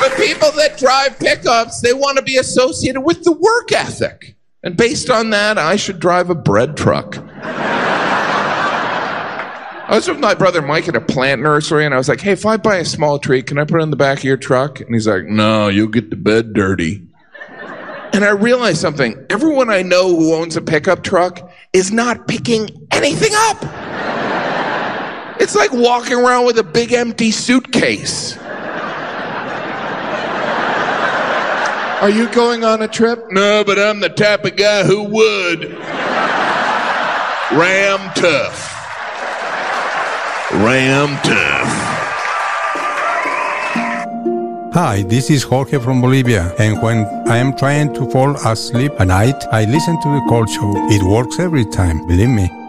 But people that drive pickups, they want to be associated with the work ethic. And based on that, I should drive a bread truck. I was with my brother Mike at a plant nursery, and I was like, hey, if I buy a small tree, can I put it in the back of your truck? And he's like, no, you'll get the bed dirty. And I realized something. Everyone I know who owns a pickup truck is not picking anything up. It's like walking around with a big empty suitcase. Are you going on a trip? No, but I'm the type of guy who would. Ram tough. Ram tough. Hi, this is Jorge from Bolivia, and when I am trying to fall asleep at night, I listen to the Cold Show. It works every time, believe me.